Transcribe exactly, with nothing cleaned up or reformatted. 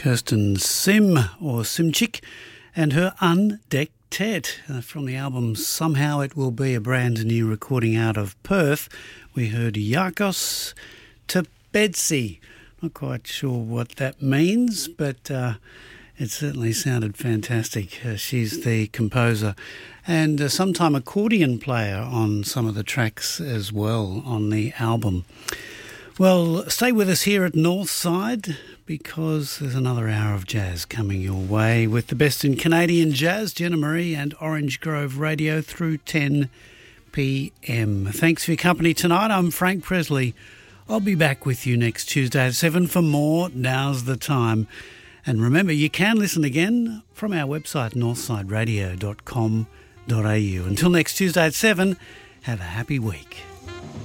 Kirsten Sim, or Simchick, and her Undectet uh, from the album Somehow It Will Be, a brand new recording out of Perth. We heard Yakos Tebetsi. Not quite sure what that means, but uh, it certainly sounded fantastic. Uh, she's the composer and uh, sometime accordion player on some of the tracks as well on the album. Well, stay with us here at Northside because there's another hour of jazz coming your way with the best in Canadian jazz, Jenna Marie and Orange Grove Radio through ten p.m. Thanks for your company tonight. I'm Frank Presley. I'll be back with you next Tuesday at seven for more. Now's the time. And remember, you can listen again from our website, northside radio dot com dot a u. Until next Tuesday at seven, have a happy week.